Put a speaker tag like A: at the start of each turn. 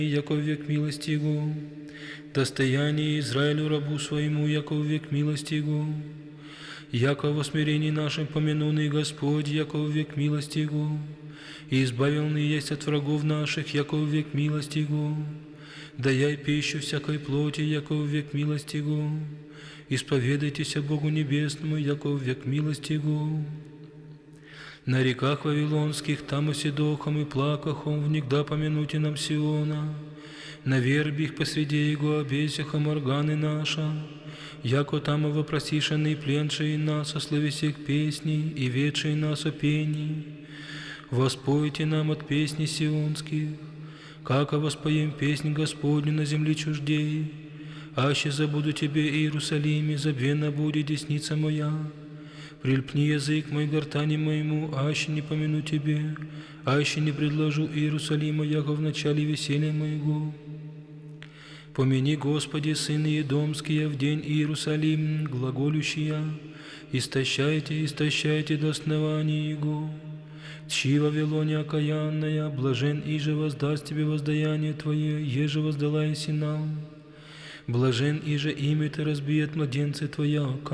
A: яко век милости Его. Достояние Израилю рабу своему, яко век милости Его. Яко во смирении нашим помянуный Господь, яко век милости Его. И избавленный есть от врагов наших, яко век милости Его. Даяй пищу всякой плоти, яко век милости Его. Исповедайтесь Богу Небесному, яко век милости Его. На реках Вавилонских, там и седохом и плакахом, внегда помянуте нам Сиона. На вербих посреди Его обесихом органы наша, яко там и вопросишенный пленший нас, ословесек песни и ведший нас о пении. Воспойте нам от песни сионских, как воспоем песнь Господню на земле чуждей. Аще забуду Тебе, Иерусалиме, забвенна будет десница моя. Прильпни язык мой гортани моему, аще не помяну Тебе, аще не предложу Иерусалима, яко в начале веселья моего. Помяни, Господи, сыны Едомские, в день Иерусалим, глаголющия, истощайте, истощайте до основания Его. Тщи Вавилоне окаянная, блажен иже воздаст Тебе воздаяние Твое, еже воздала и нам. Блажен иже имя Ты разбиет младенцы Твоя,